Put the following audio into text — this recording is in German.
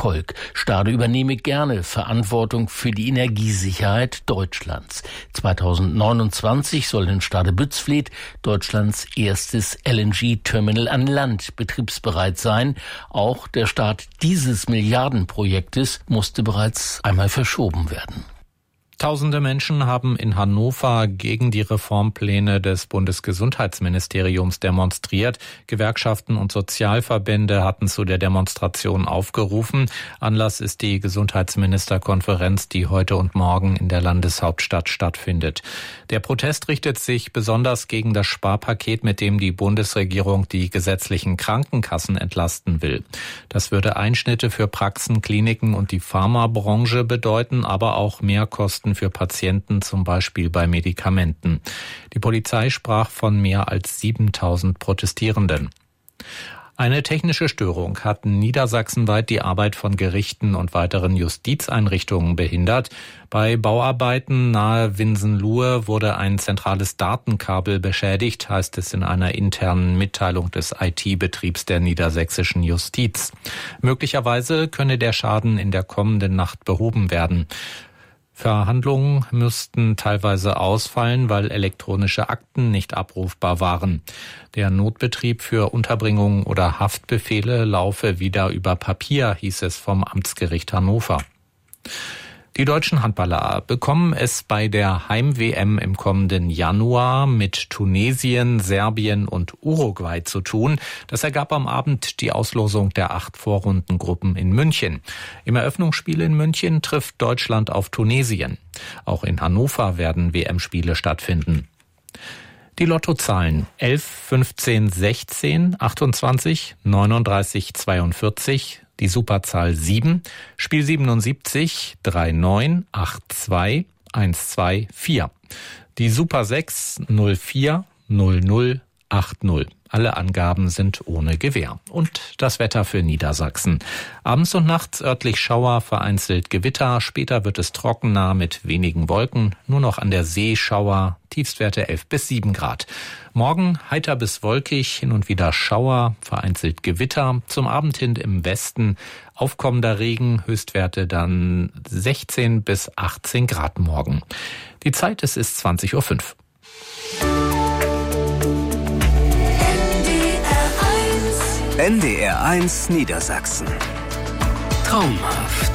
Kolk. Stade übernehme gerne Verantwortung für die Energiesicherheit Deutschlands. 2029 soll in Stade Bützfleth Deutschlands erstes LNG-Terminal an Land betriebsbereit sein. Auch der Start dieses Milliardenprojektes musste bereits einmal verschoben werden. Tausende Menschen haben in Hannover gegen die Reformpläne des Bundesgesundheitsministeriums demonstriert. Gewerkschaften und Sozialverbände hatten zu der Demonstration aufgerufen. Anlass ist die Gesundheitsministerkonferenz, die heute und morgen in der Landeshauptstadt stattfindet. Der Protest richtet sich besonders gegen das Sparpaket, mit dem die Bundesregierung die gesetzlichen Krankenkassen entlasten will. Das würde Einschnitte für Praxen, Kliniken und die Pharmabranche bedeuten, aber auch mehr Kosten für Patienten, zum Beispiel bei Medikamenten. Die Polizei sprach von mehr als 7.000 Protestierenden. Eine technische Störung hat niedersachsenweit die Arbeit von Gerichten und weiteren Justizeinrichtungen behindert. Bei Bauarbeiten nahe Winsenlohe wurde ein zentrales Datenkabel beschädigt, heißt es in einer internen Mitteilung des IT-Betriebs der niedersächsischen Justiz. Möglicherweise könne der Schaden in der kommenden Nacht behoben werden. Verhandlungen müssten teilweise ausfallen, weil elektronische Akten nicht abrufbar waren. Der Notbetrieb für Unterbringung oder Haftbefehle laufe wieder über Papier, hieß es vom Amtsgericht Hannover. Die deutschen Handballer bekommen es bei der Heim-WM im kommenden Januar mit Tunesien, Serbien und Uruguay zu tun. Das ergab am Abend die Auslosung der 8 Vorrundengruppen in München. Im Eröffnungsspiel in München trifft Deutschland auf Tunesien. Auch in Hannover werden WM-Spiele stattfinden. Die Lottozahlen 11, 15, 16, 28, 39, 42, die Superzahl 7, Spiel 77, 39, 82, 124. Die Super 6, 04, 00, 80. Alle Angaben sind ohne Gewähr. Und das Wetter für Niedersachsen. Abends und nachts örtlich Schauer, vereinzelt Gewitter. Später wird es trockener mit wenigen Wolken. Nur noch an der See Schauer. Tiefstwerte 11 bis 7 Grad. Morgen heiter bis wolkig, hin und wieder Schauer, vereinzelt Gewitter. Zum Abend hin im Westen aufkommender Regen. Höchstwerte dann 16 bis 18 Grad morgen. Die Zeit, es ist 20:05 Uhr. NDR 1 Niedersachsen. Traumhaft.